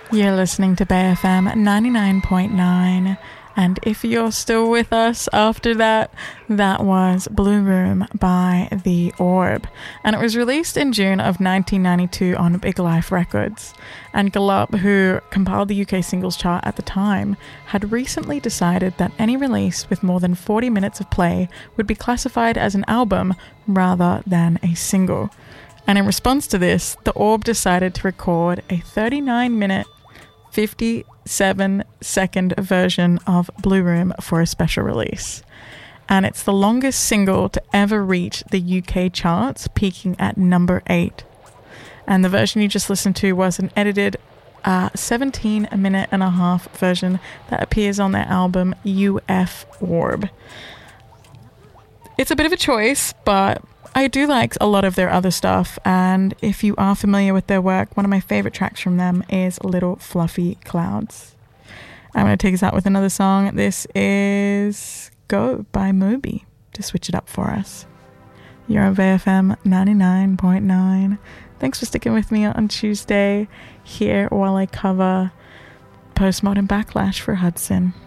You're listening to Bay FM 99.9, and if you're still with us after that, that was Blue Room by The Orb, and it was released in June of 1992 on Big Life Records. And Gallup, who compiled the UK singles chart at the time, had recently decided that any release with more than 40 minutes of play would be classified as an album rather than a single. And in response to this, The Orb decided to record a 39-minute 57-second version of Blue Room for a special release. And it's the longest single to ever reach the UK charts, peaking at number 8. And the version you just listened to was an edited 17-minute and a half version that appears on their album UF Orb. It's a bit of a choice, but I do like a lot of their other stuff, and if you are familiar with their work, one of my favourite tracks from them is Little Fluffy Clouds. I'm going to take us out with another song. This is Go by Moby to switch it up for us. You're on VFM 99.9. Thanks for sticking with me on Tuesday here while I cover Postmodern Backlash for Hudson.